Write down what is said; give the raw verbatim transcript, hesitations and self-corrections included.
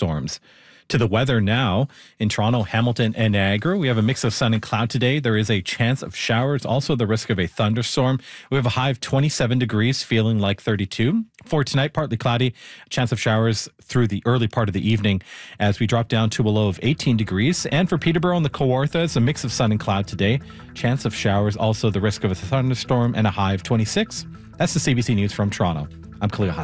thunderstorms. To the weather now, in Toronto, Hamilton, and Niagara, we have a mix of sun and cloud today. There is a chance of showers, also the risk of a thunderstorm. We have a high of twenty-seven degrees, feeling like thirty-two. For tonight, partly cloudy, chance of showers through the early part of the evening as we drop down to a low of eighteen degrees. And for Peterborough and the Kawartha, it's a mix of sun and cloud today. Chance of showers, also the risk of a thunderstorm, and a high of twenty-six. That's the C B C News from Toronto. I'm Khalil Hassan.